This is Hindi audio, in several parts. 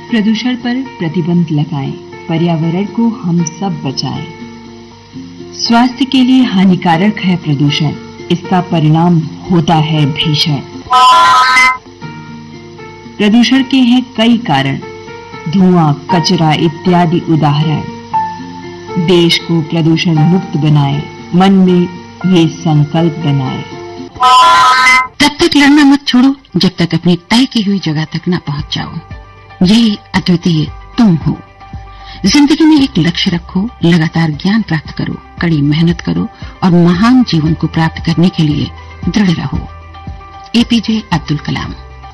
प्रदूषण पर प्रतिबंध लगाएं, पर्यावरण को हम सब बचाएं। स्वास्थ्य के लिए हानिकारक है प्रदूषण, इसका परिणाम होता है भीषण। प्रदूषण के हैं कई कारण, धुआं, कचरा इत्यादि उदाहरण। देश को प्रदूषण मुक्त बनाएं, मन में ये संकल्प बनाएं। तब तक लड़ना मत छोड़ो जब तक अपनी तय की हुई जगह तक न पहुंच जाओ। यही अद्वितीय तुम हो। जिंदगी में एक लक्ष्य रखो, लगातार ज्ञान प्राप्त करो, कड़ी मेहनत करो और महान जीवन को प्राप्त करने के लिए दृढ़ रहो। एपीजे अब्दुल कलाम।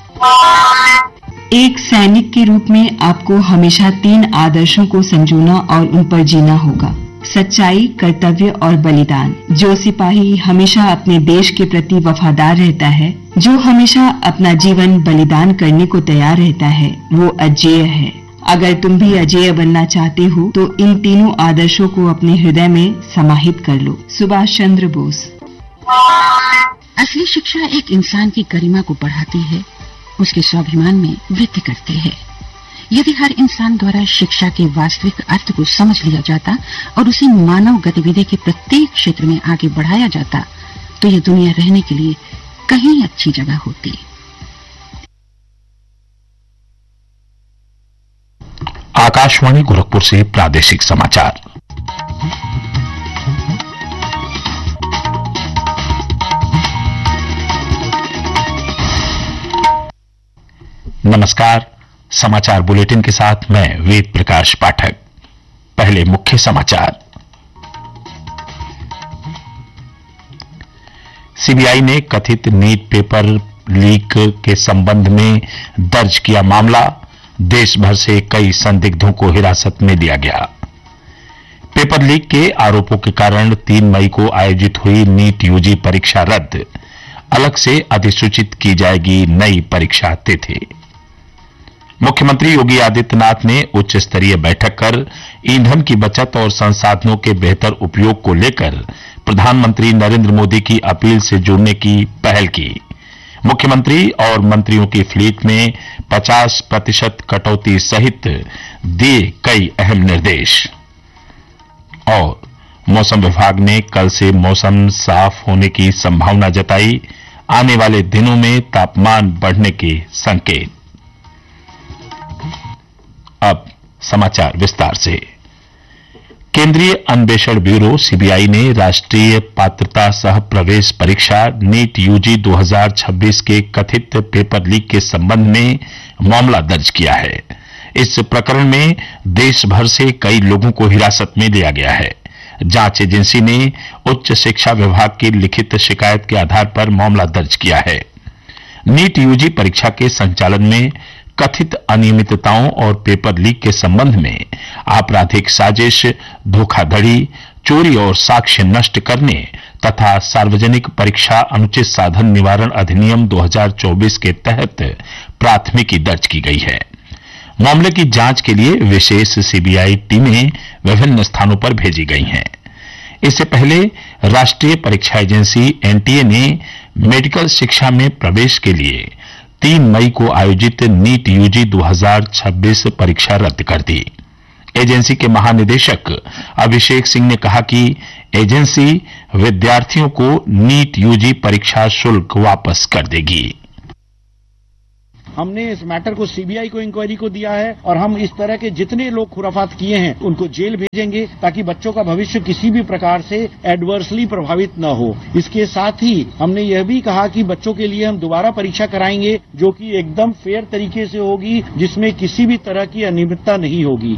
एक सैनिक के रूप में आपको हमेशा 3 आदर्शों को संजोना और उन पर जीना होगा: सच्चाई, कर्तव्य और बलिदान। जो सिपाही हमेशा अपने देश के प्रति वफादार रहता है, जो हमेशा अपना जीवन बलिदान करने को तैयार रहता है, वो अजेय है। अगर तुम भी अजेय बनना चाहते हो तो इन तीनों आदर्शों को अपने हृदय में समाहित कर लो। सुभाष चंद्र बोस। असली शिक्षा एक इंसान की गरिमा को बढ़ाती है, उसके स्वाभिमान में वृद्धि करती है। यदि हर इंसान द्वारा शिक्षा के वास्तविक अर्थ को समझ लिया जाता और उसे मानव गतिविधि के प्रत्येक क्षेत्र में आगे बढ़ाया जाता तो यह दुनिया रहने के लिए कहीं अच्छी जगह होती। आकाशवाणी गोरखपुर से प्रादेशिक समाचार। नमस्कार, समाचार बुलेटिन के साथ मैं वेद प्रकाश पाठक। पहले मुख्य समाचार। सीबीआई ने कथित नीट पेपर लीक के संबंध में दर्ज किया मामला, देश भर से कई संदिग्धों को हिरासत में लिया गया। पेपर लीक के आरोपों के कारण 3 मई को आयोजित हुई नीट यूजी परीक्षा रद्द, अलग से अधिसूचित की जाएगी नई परीक्षा तिथि। मुख्यमंत्री योगी आदित्यनाथ ने उच्च स्तरीय बैठक कर ईंधन की बचत और संसाधनों के बेहतर उपयोग को लेकर प्रधानमंत्री नरेंद्र मोदी की अपील से जुड़ने की पहल की। मुख्यमंत्री और मंत्रियों की फ्लीट में 50% कटौती सहित दिए कई अहम निर्देश। और मौसम विभाग ने कल से मौसम साफ होने की संभावना जताई, आने वाले दिनों में तापमान बढ़ने के संकेत। अब समाचार विस्तार से। केंद्रीय अन्वेषण ब्यूरो सीबीआई ने राष्ट्रीय पात्रता सह प्रवेश परीक्षा नीट यूजी 2026 के कथित पेपर लीक के संबंध में मामला दर्ज किया है। इस प्रकरण में देश भर से कई लोगों को हिरासत में लिया गया है। जांच एजेंसी ने उच्च शिक्षा विभाग की लिखित शिकायत के आधार पर मामला दर्ज किया है। नीट यूजी परीक्षा के संचालन में कथित अनियमितताओं और पेपर लीक के संबंध में आपराधिक साजिश, धोखाधड़ी, चोरी और साक्ष्य नष्ट करने तथा सार्वजनिक परीक्षा अनुचित साधन निवारण अधिनियम 2024 के तहत प्राथमिकी दर्ज की गई है। मामले की जांच के लिए विशेष सीबीआई टीमें विभिन्न स्थानों पर भेजी गई हैं। इससे पहले राष्ट्रीय परीक्षा एजेंसी एनटीए ने मेडिकल शिक्षा में प्रवेश के लिए 3 मई को आयोजित नीट यूजी 2026 परीक्षा रद्द कर दी। एजेंसी के महानिदेशक अभिषेक सिंह ने कहा कि एजेंसी विद्यार्थियों को नीट यूजी परीक्षा शुल्क वापस कर देगी। हमने इस मैटर को सीबीआई को इंक्वायरी को दिया है और हम इस तरह के जितने लोग खुराफात किए हैं उनको जेल भेजेंगे ताकि बच्चों का भविष्य किसी भी प्रकार से एडवर्सली प्रभावित न हो। इसके साथ ही हमने यह भी कहा कि बच्चों के लिए हम दोबारा परीक्षा कराएंगे जो कि एकदम फेयर तरीके से होगी, जिसमें किसी भी तरह की अनियमितता नहीं होगी।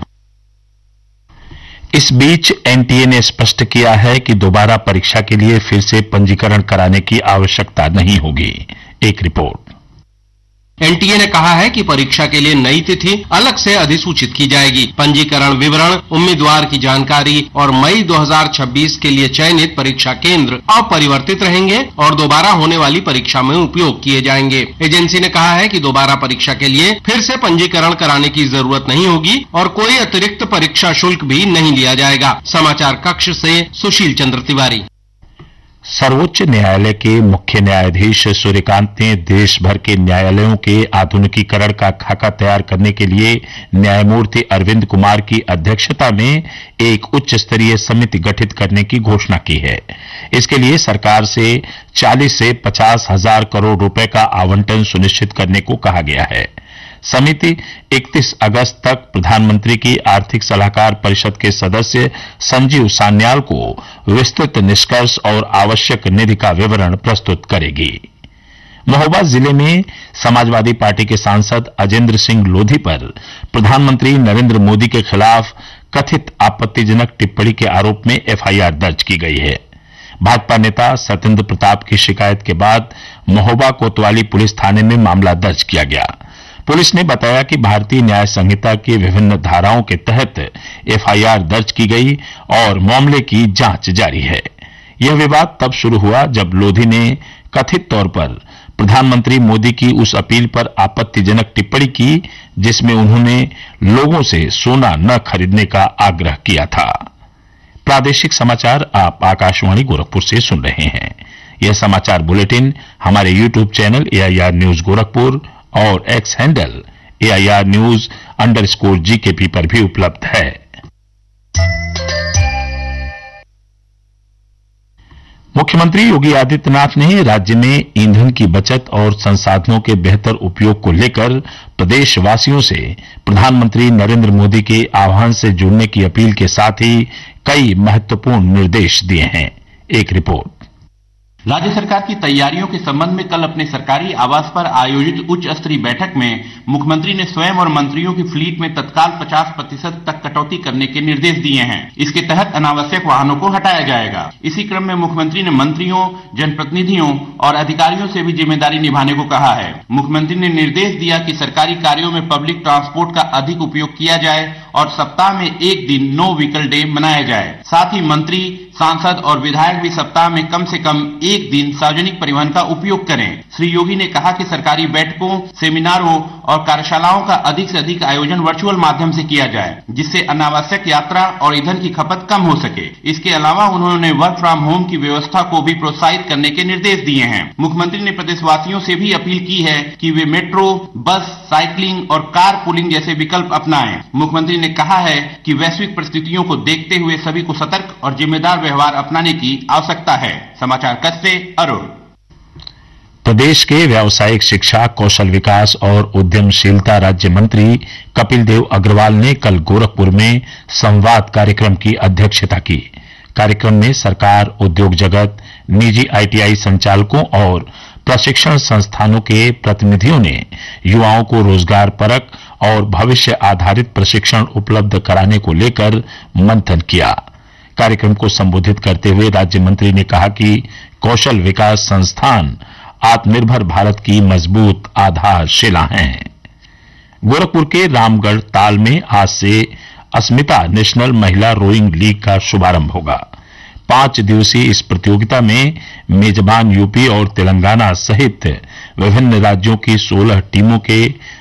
इस बीच एनटीए ने स्पष्ट किया है कि दोबारा परीक्षा के लिए फिर से पंजीकरण कराने की आवश्यकता नहीं होगी। एक रिपोर्ट। एनटीए ने कहा है कि परीक्षा के लिए नई तिथि अलग से अधिसूचित की जाएगी। पंजीकरण विवरण, उम्मीदवार की जानकारी और मई 2026 के लिए चयनित परीक्षा केंद्र अपरिवर्तित रहेंगे और दोबारा होने वाली परीक्षा में उपयोग किए जाएंगे। एजेंसी ने कहा है कि दोबारा परीक्षा के लिए फिर से पंजीकरण कराने की जरूरत नहीं होगी और कोई अतिरिक्त परीक्षा शुल्क भी नहीं लिया जाएगा। समाचार कक्ष से सुशील चंद्र तिवारी। सर्वोच्च न्यायालय के मुख्य न्यायाधीश सूर्यकांत ने देश भर के न्यायालयों के आधुनिकीकरण का खाका तैयार करने के लिए न्यायमूर्ति अरविंद कुमार की अध्यक्षता में एक उच्च स्तरीय समिति गठित करने की घोषणा की है। इसके लिए सरकार से 40 से 50 हजार करोड़ रुपए का आवंटन सुनिश्चित करने को कहा गया है। समिति 31 अगस्त तक प्रधानमंत्री की आर्थिक सलाहकार परिषद के सदस्य संजीव सान्याल को विस्तृत निष्कर्ष और आवश्यक निधि का विवरण प्रस्तुत करेगी। महोबा जिले में समाजवादी पार्टी के सांसद अजेंद्र सिंह लोधी पर प्रधानमंत्री नरेंद्र मोदी के खिलाफ कथित आपत्तिजनक टिप्पणी के आरोप में एफआईआर दर्ज की गई है। भाजपा नेता सत्येंद्र प्रताप की शिकायत के बाद महोबा कोतवाली पुलिस थाने में मामला दर्ज किया गया। पुलिस ने बताया कि भारतीय न्याय संहिता की विभिन्न धाराओं के तहत एफआईआर दर्ज की गई और मामले की जांच जारी है। यह विवाद तब शुरू हुआ जब लोधी ने कथित तौर पर प्रधानमंत्री मोदी की उस अपील पर आपत्तिजनक टिप्पणी की जिसमें उन्होंने लोगों से सोना न खरीदने का आग्रह किया था। प्रादेशिक समाचार आप आकाशवाणी गोरखपुर से सुन रहे हैं। यह समाचार बुलेटिन हमारे YouTube channel AIR news Gorakhpur और एक्स हैंडल AIR_News_GKP पर भी उपलब्ध है। मुख्यमंत्री योगी आदित्यनाथ ने राज्य में ईंधन की बचत और संसाधनों के बेहतर उपयोग को लेकर प्रदेशवासियों से प्रधानमंत्री नरेंद्र मोदी के आह्वान से जुड़ने की अपील के साथ ही कई महत्वपूर्ण निर्देश दिए हैं। एक रिपोर्ट। राज्य सरकार की तैयारियों के संबंध में कल अपने सरकारी आवास पर आयोजित उच्च स्तरीय बैठक में मुख्यमंत्री ने स्वयं और मंत्रियों की फ्लीट में तत्काल 50% तक कटौती करने के निर्देश दिए हैं। इसके तहत अनावश्यक वाहनों को हटाया जाएगा। इसी क्रम में मुख्यमंत्री ने मंत्रियों, जनप्रतिनिधियों और अधिकारियों से भी जिम्मेदारी निभाने को कहा है। मुख्यमंत्री ने निर्देश दिया कि सरकारी कार्यों में पब्लिक ट्रांसपोर्ट का अधिक उपयोग किया जाए और सप्ताह में एक दिन नो व्हीकल डे मनाया जाए। साथ ही मंत्री, सांसद और विधायक भी सप्ताह में कम से कम एक दिन सार्वजनिक परिवहन का उपयोग करें। श्री योगी ने कहा कि सरकारी बैठकों, सेमिनारों और कार्यशालाओं का अधिक से अधिक आयोजन वर्चुअल माध्यम से किया जाए, जिससे अनावश्यक यात्रा और ईंधन की खपत कम हो सके। इसके अलावा उन्होंने वर्क फ्रॉम होम की व्यवस्था को भी प्रोत्साहित करने के निर्देश दिए हैं। मुख्यमंत्री ने प्रदेशवासियों से भी अपील की है कि वे मेट्रो, बस, साइकिलिंग और कार पूलिंग जैसे विकल्प अपनाएं। मुख्यमंत्री ने कहा है कि वैश्विक परिस्थितियों को देखते हुए सभी को सतर्क और जिम्मेदार व्यवहार अपनाने की आवश्यकता है। समाचार कक्ष से अरुण। प्रदेश के व्यावसायिक शिक्षा, कौशल विकास और उद्यमशीलता राज्य मंत्री कपिल देव अग्रवाल ने कल गोरखपुर में संवाद कार्यक्रम की अध्यक्षता की। कार्यक्रम में सरकार, उद्योग जगत, निजी आईटीआई संचालकों और प्रशिक्षण संस्थानों के प्रतिनिधियों ने युवाओं को रोजगार परक और भविष्य आधारित प्रशिक्षण उपलब्ध कराने को लेकर मंथन किया। कार्यक्रम को संबोधित करते हुए राज्य मंत्री ने कहा कि कौशल विकास संस्थान आत्मनिर्भर भारत की मजबूत आधारशिला हैं। गोरखपुर के रामगढ़ ताल में आज से अस्मिता नेशनल महिला रोइंग लीग का शुभारंभ होगा। 5 दिवसीय इस प्रतियोगिता में मेजबान यूपी और तेलंगाना सहित विभिन्न राज्यों की 16 टीमों के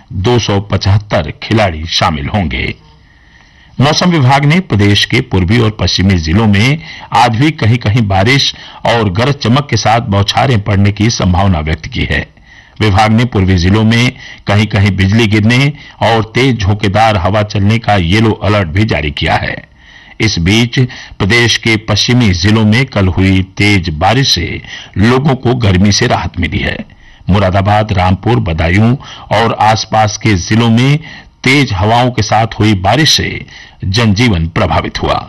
275 खिलाड़ी शामिल होंगे। मौसम विभाग ने प्रदेश के पूर्वी और पश्चिमी जिलों में आज भी कहीं कहीं बारिश और गरज चमक के साथ बौछारें पड़ने की संभावना व्यक्त की है। विभाग ने पूर्वी जिलों में कहीं कहीं बिजली गिरने और तेज झोंकेदार हवा चलने का येलो अलर्ट भी जारी किया है। इस बीच प्रदेश के पश्चिमी जिलों में कल हुई तेज बारिश से लोगों को गर्मी से राहत मिली है। मुरादाबाद, रामपुर, बदायूं और आसपास के जिलों में तेज हवाओं के साथ हुई बारिश से जनजीवन प्रभावित हुआ।